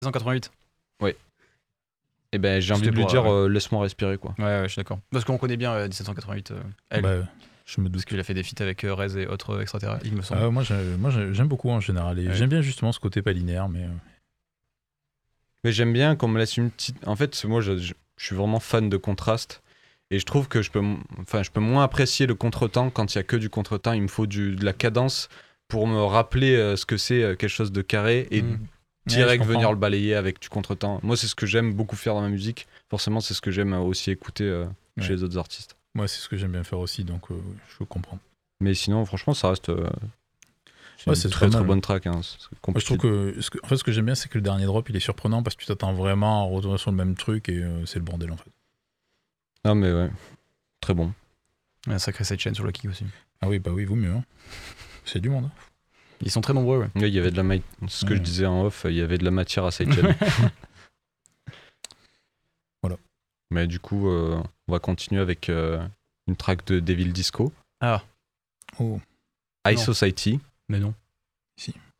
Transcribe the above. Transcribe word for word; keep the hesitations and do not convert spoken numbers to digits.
cent quatre-vingt-huit. Et ben j'ai envie C'était de lui pour, dire euh, euh, laisse-moi respirer quoi. Ouais, ouais, je suis d'accord. Parce qu'on connaît bien euh, dix-sept cent quatre-vingt-huit, euh, elle. Bah, je me Parce doute. qu'il a fait des feats avec euh, Rez et autres euh, extraterrestres, il me semble. Ah, moi, j'ai- moi, j'ai- j'aime beaucoup en général. Et Ouais. j'aime bien justement ce côté pas linéaire, mais. euh, Mais j'aime bien qu'on me laisse une petite. En fait, moi, je, je- je suis vraiment fan de contraste. Et je trouve que je peux, m- enfin, je peux moins apprécier le contretemps quand il y a que du contretemps. Il me faut du, de la cadence pour me rappeler euh, ce que c'est euh, quelque chose de carré et Mm. Ouais, direct je venir comprends. le balayer avec du contretemps. Moi, c'est ce que j'aime beaucoup faire dans ma musique. Forcément, c'est ce que j'aime euh, aussi écouter euh, Ouais. chez les autres artistes. Moi, c'est ce que j'aime bien faire aussi, donc euh, je comprends. Mais sinon, franchement, ça reste. euh, c'est Ouais, une c'est très pas très mal. bonne track. Hein. C'est Moi, je trouve compliqué. que, ce que. En fait, ce que j'aime bien, c'est que le dernier drop, il est surprenant parce que tu t'attends vraiment à retourner sur le même truc et euh, c'est le bordel en fait. Non, mais ouais, très bon. Il y a un sacré sidechain sur le kick aussi. Ah oui, bah oui, vaut mieux. Hein. C'est du monde. Hein. Ils sont très nombreux, ouais. Ouais, il y avait de la ma- ce que Ouais. je disais en off, il y avait de la matière à sidechain. Voilà. Mais du coup, euh, on va continuer avec euh, une track de Devil Disco, Ah, Oh, High Non. Society. mais non. si.